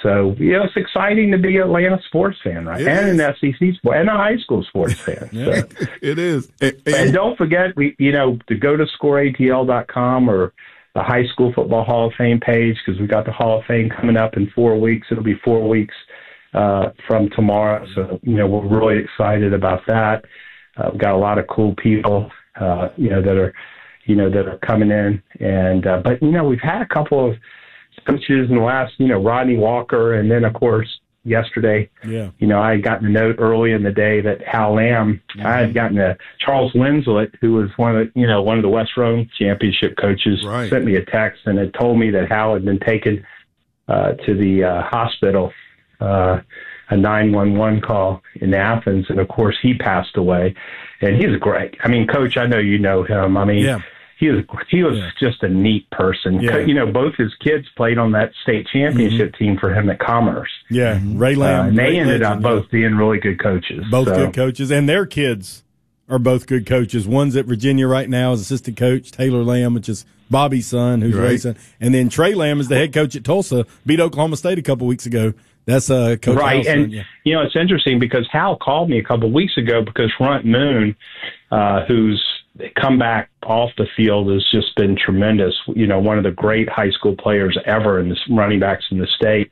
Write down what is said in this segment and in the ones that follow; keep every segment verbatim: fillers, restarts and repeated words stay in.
So, you know, it's exciting to be an Atlanta sports fan, right? It and is. an S E C sport and a high school sports fan. Yeah, so. it is. And, and, and don't forget, we you know, to go to score A T L dot com or the High School Football Hall of Fame page, because we've got the Hall of Fame coming up in four weeks. It'll be four weeks uh, from tomorrow. So, you know, we're really excited about that. Uh, we've got a lot of cool people, uh, you know, that are, you know, that are coming in. And, uh, but, you know, we've had a couple of coaches in the last, you know, Rodney Walker. And then, of course, yesterday, yeah. you know, I had gotten a note early in the day that Hal Lamb, mm-hmm. I had gotten a Charles Winslet, who was one of the, you know, one of the West Rome championship coaches, right. sent me a text and had told me that Hal had been taken uh, to the uh, hospital, uh, a nine one one call in Athens. And of course he passed away, and he's great. I mean, Coach, I know, you know him. I mean, yeah. He was he was yeah. just a neat person. Yeah. You know, both his kids played on that state championship mm-hmm. team for him at Commerce. Yeah, Ray Lamb. Uh, and they ended legend, up both yeah. being really good coaches. Both so. good coaches, and their kids are both good coaches. One's at Virginia right now as assistant coach, Taylor Lamb, which is Bobby's son, who's right. Ray's son. And then Trey Lamb is the head coach at Tulsa, beat Oklahoma State a couple weeks ago. That's uh, Coach right. Hal's son, And, yeah. you know, it's interesting because Hal called me a couple of weeks ago because Runt Moon, uh, who's come back off the field, has just been tremendous. You know, one of the great high school players ever in this running backs in the state.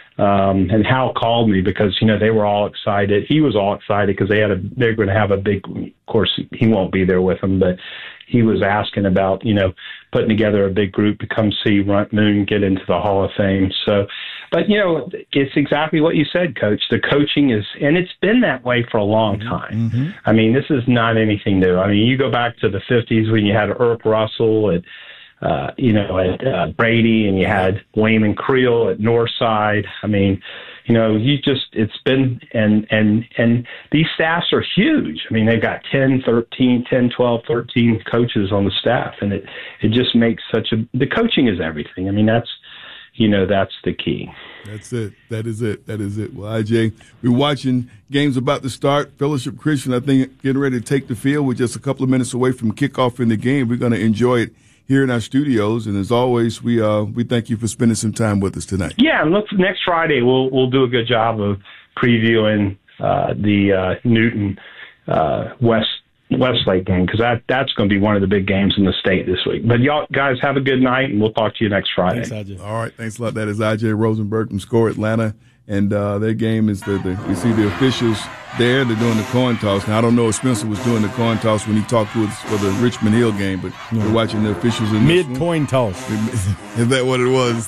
Um, and Hal called me because, you know, they were all excited. He was all excited because they had a, they're going to have a big, of course, he won't be there with them, but he was asking about, you know, putting together a big group to come see Runt Moon get into the Hall of Fame. So, but, you know, it's exactly what you said, Coach. The coaching is, and it's been that way for a long time. Mm-hmm. I mean, this is not anything new. I mean, you go back to the fifties when you had Irk Russell and, Uh, you know, at uh, Brady, and you had Wayman Creel at Northside. I mean, you know, you just, it's been, and, and, and these staffs are huge. I mean, they've got ten, thirteen, ten, twelve, thirteen coaches on the staff, and it, it just makes such a, the coaching is everything. I mean, that's, you know, that's the key. That's it. That is it. That is it. Well, I J, we're watching games about to start. Fellowship Christian, I think, getting ready to take the field. We're just a couple of minutes away from kickoff in the game. We're going to enjoy it here in our studios, and as always, we uh we thank you for spending some time with us tonight. Yeah, and look, next Friday we'll we'll do a good job of previewing uh, the uh, Newton uh, West Westlake game, because that that's going to be one of the big games in the state this week. But y'all guys have a good night, and we'll talk to you next Friday. Thanks, I J. All right, thanks a lot. That is I J Rosenberg from Score Atlanta, and uh, their game is the, the you see the officials there. They're doing the coin toss. Now, I don't know if Spencer was doing the coin toss when he talked to us for the Richmond Hill game, but no. We're watching the officials in mid coin toss. Is that what it was?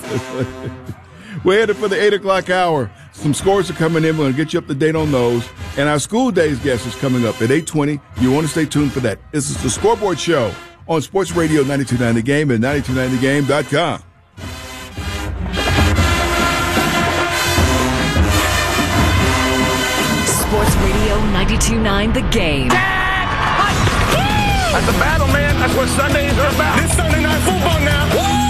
We're headed for the eight o'clock hour. Some scores are coming in. We're going to get you up to date on those. And our school days guest is coming up at eight twenty. You want to stay tuned for that. This is the Scoreboard Show on Sports Radio ninety-two point nine The Game and ninety-two point nine the game dot com. Sports Radio ninety-two point nine The Game. That's a battle, man. That's what Sundays are about. This Sunday Night Football now.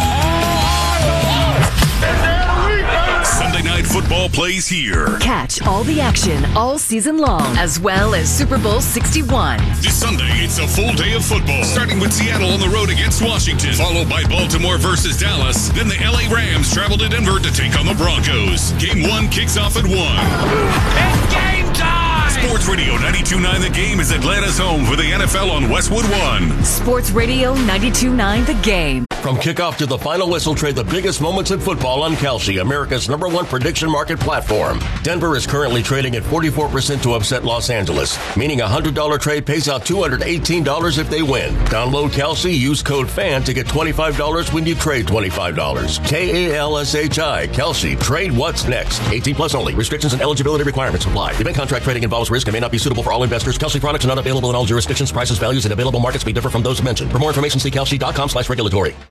Sunday Night Football plays here. Catch all the action all season long, as well as Super Bowl sixty-one. This Sunday, it's a full day of football. Starting with Seattle on the road against Washington, followed by Baltimore versus Dallas. Then the L A Rams travel to Denver to take on the Broncos. Game one kicks off at one. It's game time! Sports Radio ninety-two point nine The Game is Atlanta's home for the N F L on Westwood One. Sports Radio ninety-two point nine The Game. From kickoff to the final whistle, trade the biggest moments in football on Kalshi, America's number one prediction market platform. Denver is currently trading at forty-four percent to upset Los Angeles, meaning a one hundred dollars trade pays out two hundred eighteen dollars if they win. Download Kalshi, use code FAN to get twenty-five dollars when you trade twenty-five dollars. K A L S H I, Kalshi. Trade what's next. eighteen plus only. Restrictions and eligibility requirements apply. Event contract trading involves risk and may not be suitable for all investors. Kalshi products are not available in all jurisdictions. Prices, values, and available markets may differ from those mentioned. For more information, see kalshi dot com slash regulatory.